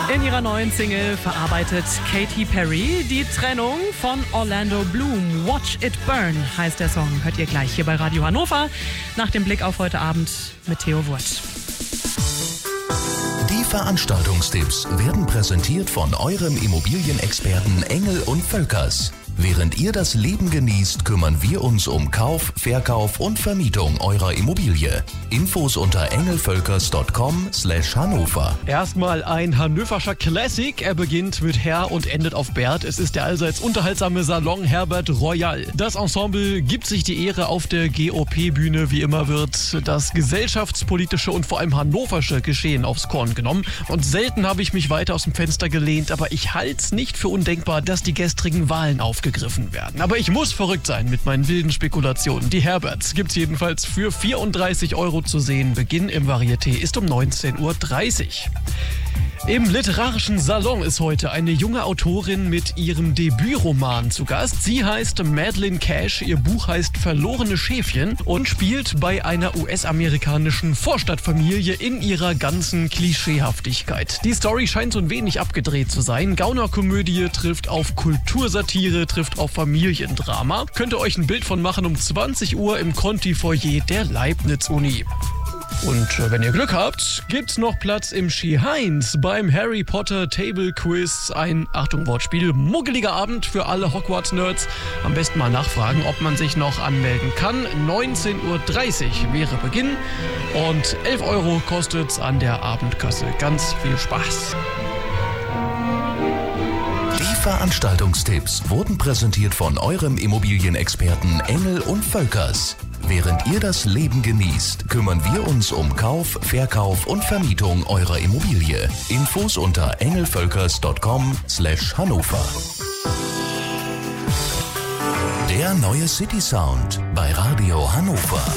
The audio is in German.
In ihrer neuen Single verarbeitet Katy Perry die Trennung von Orlando Bloom. Watch It Burn heißt der Song. Hört ihr gleich hier bei Radio Hannover nach dem Blick auf heute Abend mit Theo Wurth. Die Veranstaltungstipps werden präsentiert von eurem Immobilienexperten Engel und Völkers. Während ihr das Leben genießt, kümmern wir uns um Kauf, Verkauf und Vermietung eurer Immobilie. Infos unter engelvölkers.com/Hannover. Erstmal ein hannoverscher Classic. Er beginnt mit Herr und endet auf Bert. Es ist der allseits unterhaltsame Salon Herbert Royal. Das Ensemble gibt sich die Ehre auf der GOP-Bühne. Wie immer wird das gesellschaftspolitische und vor allem hannoversche Geschehen aufs Korn genommen. Und selten habe ich mich weiter aus dem Fenster gelehnt, aber ich halte es nicht für undenkbar, dass die gestrigen Wahlen aufgegriffen werden. Aber ich muss verrückt sein mit meinen wilden Spekulationen. Die Herberts gibt's jedenfalls für 34 € zu sehen. Beginn im Varieté ist um 19:30 Uhr. Im literarischen Salon ist heute eine junge Autorin mit ihrem Debütroman zu Gast. Sie heißt Madeleine Cash, ihr Buch heißt Verlorene Schäfchen und spielt bei einer US-amerikanischen Vorstadtfamilie in ihrer ganzen Klischeehaftigkeit. Die Story scheint so ein wenig abgedreht zu sein. Gaunerkomödie trifft auf Kultursatire, trifft auf Familiendrama. Könnt ihr euch ein Bild von machen um 20 Uhr im Conti-Foyer der Leibniz-Uni. Und wenn ihr Glück habt, gibt's noch Platz im Ski-Heinz beim Harry Potter Table Quiz. Ein, Achtung Wortspiel, muggeliger Abend für alle Hogwarts-Nerds. Am besten mal nachfragen, ob man sich noch anmelden kann. 19:30 Uhr wäre Beginn und 11 € kostet's an der Abendkasse. Ganz viel Spaß. Die Veranstaltungstipps wurden präsentiert von eurem Immobilienexperten Engel und Völkers. Während ihr das Leben genießt, kümmern wir uns um Kauf, Verkauf und Vermietung eurer Immobilie. Infos unter engelvölkers.com/Hannover. Der neue City Sound bei Radio Hannover.